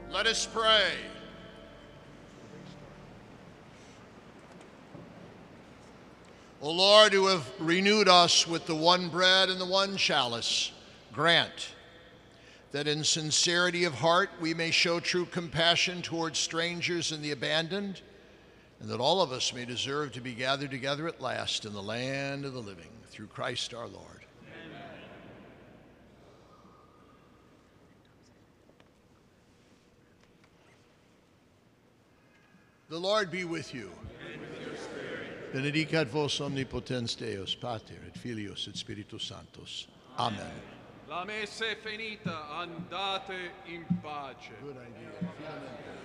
Let us pray. O Lord, who have renewed us with the one bread and the one chalice, grant that in sincerity of heart we may show true compassion towards strangers and the abandoned, and that all of us may deserve to be gathered together at last in the land of the living, through Christ our Lord. Amen. The Lord be with you. And with your spirit. Benedicat vos omnipotens Deus, Pater, et Filius, et Spiritus Sanctus. Amen. La messa è finita, andate in pace. Good idea.